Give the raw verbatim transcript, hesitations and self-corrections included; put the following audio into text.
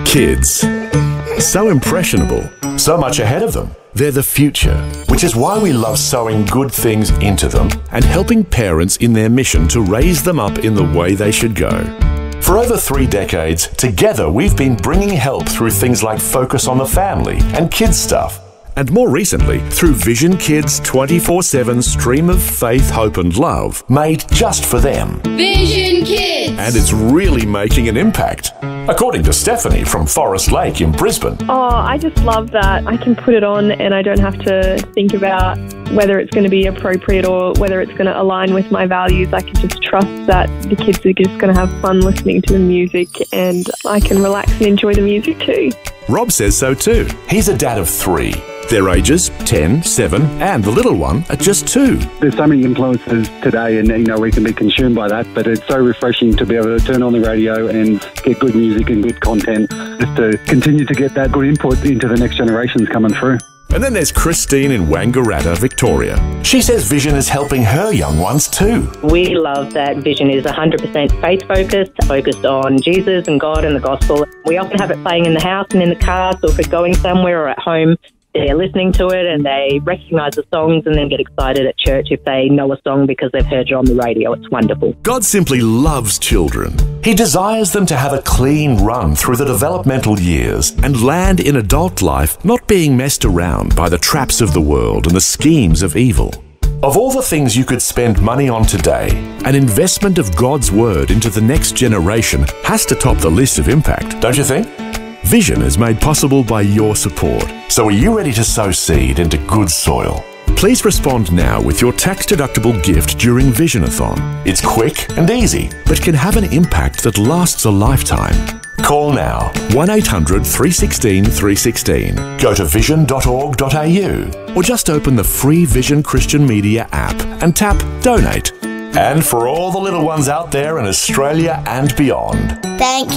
Kids. So impressionable. So much ahead of them. They're the future. Which is why we love sowing good things into them and helping parents in their mission to raise them up in the way they should go. For over three decades, together we've been bringing help through things like Focus on the Family and kids stuff. And more recently, through Vision Kids' twenty-four seven stream of faith, hope and love. Made just for them. Vision Kids! And it's really making an impact. According to Stephanie from Forest Lake in Brisbane. Oh, I just love that I can put it on and I don't have to think about whether it's going to be appropriate or whether it's going to align with my values. I can just trust that the kids are just going to have fun listening to the music and I can relax and enjoy the music too. Rob says so too. He's a dad of three. Their ages, ten, seven, and the little one are just two. There's so many influences today and, you know, we can be consumed by that, but it's so refreshing to be able to turn on the radio and get good music and good content, just to continue to get that good input into the next generations coming through. And then there's Christine in Wangaratta, Victoria. She says Vision is helping her young ones too. We love that Vision is one hundred percent faith-focused, focused on Jesus and God and the gospel. We often have it playing in the house and in the car, so if we're going somewhere or at home, they're listening to it and they recognise the songs and then get excited at church if they know a song because they've heard it on the radio. It's wonderful. God simply loves children. He desires them to have a clean run through the developmental years and land in adult life not being messed around by the traps of the world and the schemes of evil. Of all the things you could spend money on today, an investment of God's Word into the next generation has to top the list of impact, don't you think? Vision is made possible by your support. So are you ready to sow seed into good soil? Please respond now with your tax-deductible gift during Visionathon. It's quick and easy, but can have an impact that lasts a lifetime. Call now. one eight hundred three one six three one six. Go to vision dot org dot a u. Or just open the free Vision Christian Media app and tap Donate. And for all the little ones out there in Australia and beyond, thank